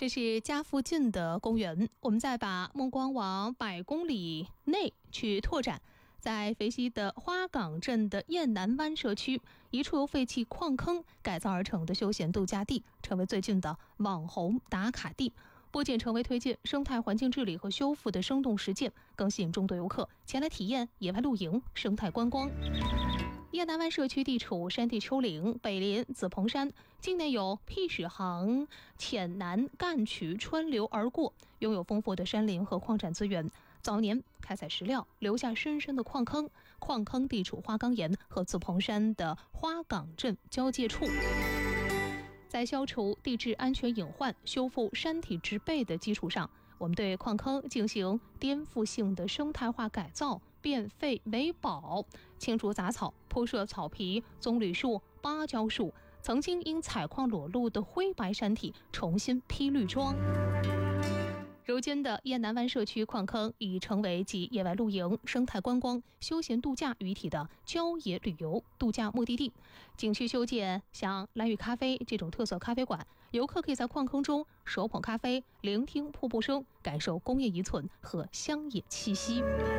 这是家附近的公园，我们再把目光往100公里内去拓展。在肥西的花岗镇的雁南湾社区，一处由废弃矿坑改造而成的休闲度假地，成为最近的网红打卡地。不仅成为推进生态环境治理和修复的生动实践，更吸引众多游客前来体验野外露营、生态观光。雁南湾社区地处山地丘陵，北临紫蓬山，境内有僻始杭浅南干渠穿流而过，拥有丰富的山林和矿产资源。早年开采石料，留下深深的矿坑，矿坑地处花岗岩和紫蓬山的花岗镇交界处。在消除地质安全隐患、修复山体植被的基础上，我们对矿坑进行颠覆性的生态化改造，变废为宝，清除杂草，铺设草皮、棕榈树、芭蕉树，曾经因采矿裸露的灰白山体重新披绿装。如今的雁南湾社区矿坑已成为集野外露营、生态观光、休闲度假于一体的郊野旅游度假目的地。景区修建像蓝屿咖啡这种特色咖啡馆，游客可以在矿坑中手捧咖啡，聆听瀑布声，感受工业遗存和乡野气息。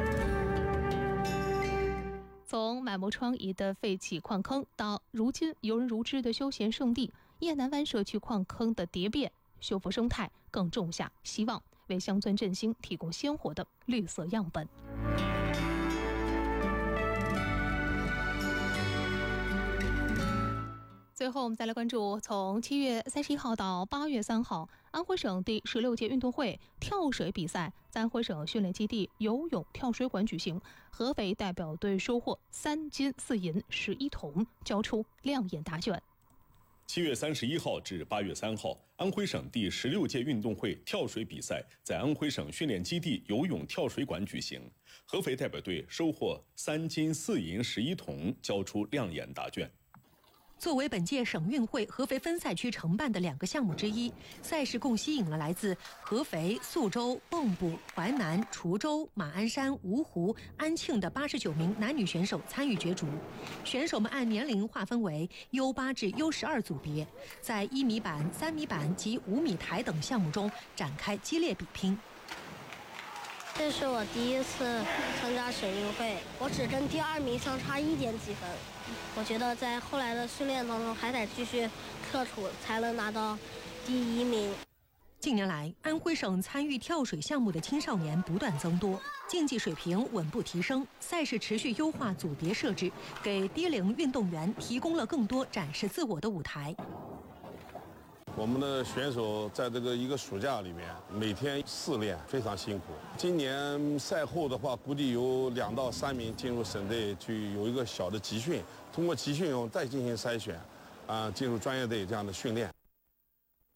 从满目疮痍的废弃矿坑到如今游人如织的休闲胜地，雁南湾社区矿坑的蝶变、修复生态，更种下希望，为乡村振兴提供鲜活的绿色样本。最后我们再来关注，从7月31号到8月3号，安徽省第16届运动会跳水比赛在安徽省训练基地游泳跳水馆举行，合肥代表队收获3金4银11铜，交出亮眼答卷。 7月31号至8月3号，安徽省第16届运动会跳水比赛在安徽省训练基地游泳跳水馆举行，合肥代表队收获3金4银11铜，交出亮眼答卷。 作为本届省运会合肥分赛区承办的2个项目之一，赛事共吸引了来自合肥、宿州、蚌埠、淮南、滁州、马鞍山、芜湖、安庆的89名男女选手参与角逐。选手们按年龄划分为 U8 至 U12 组别，在1米板、3米板及5米台等项目中展开激烈比拼。 这是我第一次参加省运会，我只跟第2名相差1点几分。我觉得在后来的训练当中还得继续克处，才能拿到第1名。 近年来，安徽省参与跳水项目的青少年不断增多，竞技水平稳步提升，赛事持续优化组别设置，给低龄运动员提供了更多展示自我的舞台。 我们的选手在这个一个暑假里面，每天4练，非常辛苦。今年赛后的话，估计有2到3名进入省队去有一个小的集训，通过集训再进行筛选，进入专业队这样的训练。